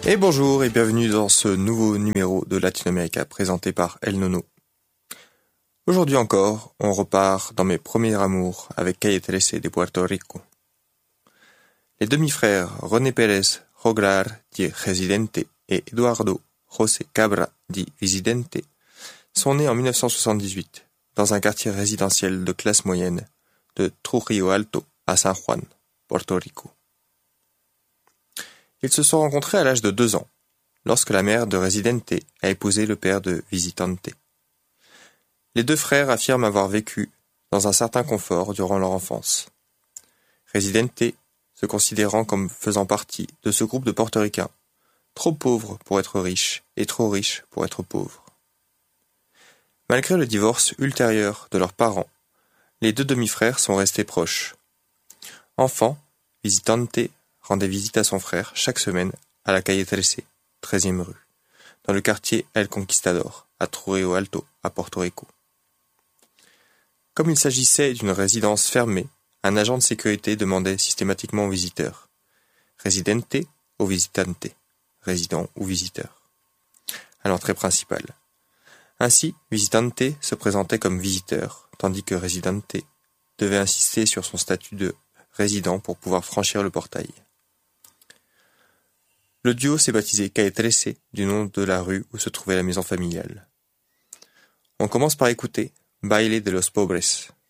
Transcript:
Et bonjour et bienvenue dans ce nouveau numéro de Latinoamérica présenté par El Nono. Aujourd'hui encore, on repart dans mes premiers amours avec Calle 13 de Puerto Rico. Les demi-frères René Pérez Joglar dit Residente et Eduardo José Cabra dit Visidente sont nés en 1978 dans un quartier résidentiel de classe moyenne de Trujillo Alto à San Juan, Porto Rico. Ils se sont rencontrés à l'âge de 2 ans, lorsque la mère de Residente a épousé le père de Visitante. Les deux frères affirment avoir vécu dans un certain confort durant leur enfance. Residente se considérant comme faisant partie de ce groupe de portoricains, trop pauvres pour être riches et trop riches pour être pauvres. Malgré le divorce ultérieur de leurs parents, les deux demi-frères sont restés proches. Enfant, Visitante rendait visite à son frère chaque semaine à la calle 13, 13e rue, dans le quartier El Conquistador, à Trujillo Alto, à Porto Rico. Comme il s'agissait d'une résidence fermée, un agent de sécurité demandait systématiquement aux visiteurs « Residente ou visitante ?» résident ou visiteur, à l'entrée principale. Ainsi, Visitante se présentait comme visiteur, tandis que Residente devait insister sur son statut de résident pour pouvoir franchir le portail. Le duo s'est baptisé Calle 13 du nom de la rue où se trouvait la maison familiale. On commence par écouter Baile de los Pobres